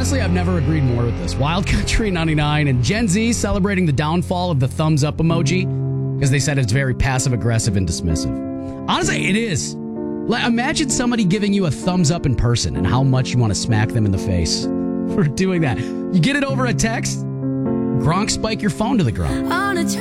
honestly, I've never agreed more with this. Wild Country 99 and Gen Z celebrating the downfall of the thumbs up emoji because they said it's very passive aggressive and dismissive. Honestly, it is. Like, imagine somebody giving you a thumbs up in person and how much you want to smack them in the face for doing that. You get it over a text, Gronk spike your phone to the ground.